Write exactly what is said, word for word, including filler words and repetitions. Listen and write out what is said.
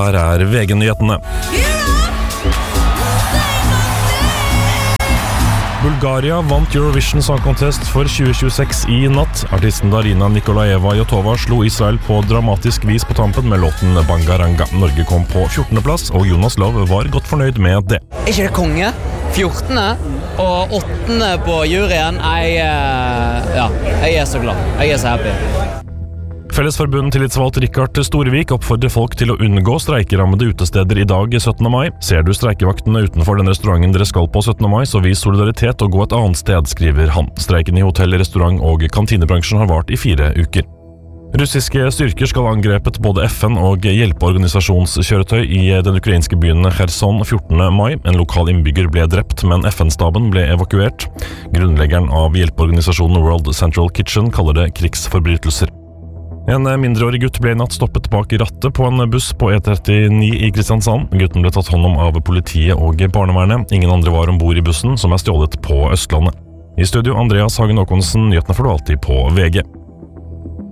her er V G-nyhetene. Bulgaria vant Eurovision Song Contest for tjue tjueseks i natt. Artisten Darina Nikolaeva Jotova slo Israel på dramatisk vis på tampen med låten Bangaranga. Norge kom på fjortende plass, og Jonas Lov var godt fornøyd med det. Er ikke det konge? fjortende og åttende på juryen. Jeg, ja, jeg er så glad. Jeg er så happy. Fellesforbund tillitsvalgt Rikard Storevik oppfordrer folk til å unngå streikerammede utesteder i dag syttende mai. Ser du streikevaktene utenfor den restauranten dere skal på syttende mai, så vis solidaritet og gå et annet sted, skriver han. Streiken i hotell, restaurant og kantinebransjen har vart i fire uker. Russiske styrker skal ha angrepet både F N og hjelpeorganisasjonskjøretøy i den ukrainske byen Kherson fjortende mai. En lokal innbygger ble drept, men F N-staben ble evakuert. Grunnleggeren av hjelpeorganisasjonen World Central Kitchen kaller det krigsforbrytelser. En mindreårig gutt ble i natt stoppet bak i rattet på en buss på E trettini i Kristiansand. Gutten ble tatt hånd om av politiet og barnevernet. Ingen andre var ombord i bussen, som er stjålet på Østlandet. I studio Andreas Hagen Håkonsen, nyhetene får du alltid på V G.